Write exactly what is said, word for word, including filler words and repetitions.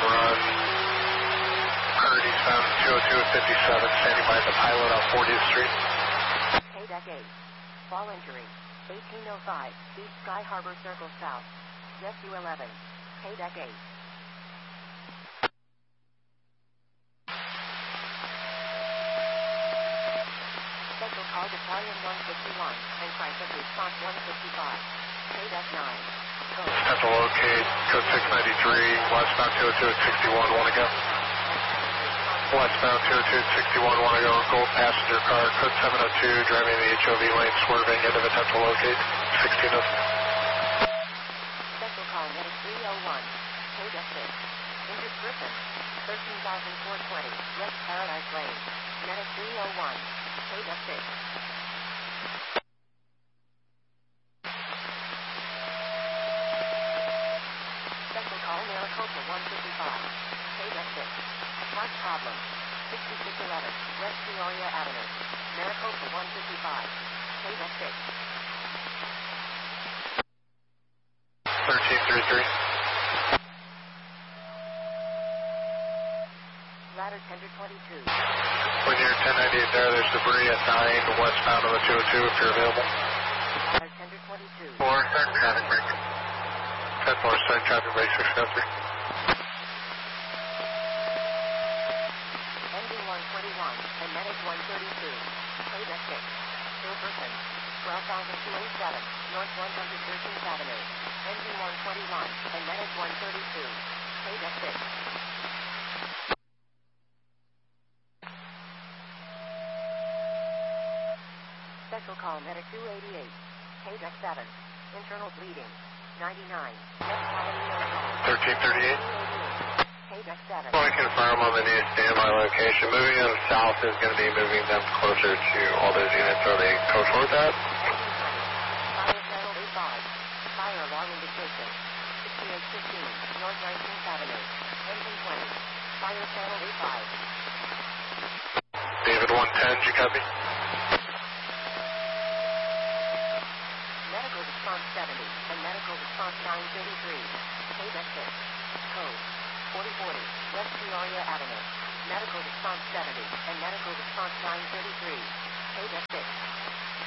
run. Current eastbound two oh two at fifty-seven, standing by the pilot on fortieth Street. K deck eight. Fall injury. eighteen oh five, East Sky Harbor Circle South. Jet U eleven. K deck eight. Special call Battalion one fifty-one and crisis response one fifty-five. K deck nine. Code. Have to locate code six ninety-three, westbound two oh two at sixty-one, want to go. Westbound two oh two at sixty-one, want to go. Gold passenger car, code seven oh two, driving the H O V lane, swerving, end of attempt to locate, sixteen oh. Special call medic three oh one. K deck six. Injured Griffin. thirteen thousand four hundred twenty, West Paradise Lane. Medic three oh one. K deck six. Special call Maricopa one fifty-five. K deck six. Heart problem. sixty-six eleven, West Peoria Avenue. Maricopa one fifty-five. K deck six. thirteen thirty-three. Ladder tender twenty-two. When you're ten ninety-eight there, there's debris at nine westbound on the two oh two if you're available. Ladder tender twenty-two. four, start traffic break. ten four, start traffic break, six oh three. Ending one twenty-one and medic one thirty-two. K deck six. Silverton. twelve thousand two hundred eighty-seven, North one hundred thirteenth Avenue. Engine one twenty-one and medic one thirty-two. K deck six. Special call medic two eighty-eight. K deck seven. Internal bleeding. ninety-nine. West Palomino call. thirteen thirty-eight. K deck seven. I want to confirm on the new standby location. Moving them south is going to be moving them closer to all those units. Are they code for that? Fire channel A five. Fire alarm indication. sixty-eight fifteen, North nineteenth Avenue. Engine twenty. Fire channel A five. David one ten, you copy? Medical response seventy and medical response nine thirty-three. K deck six. Code forty forty, West Peoria Avenue. Medical response seventy and medical response nine thirty-three. K deck six.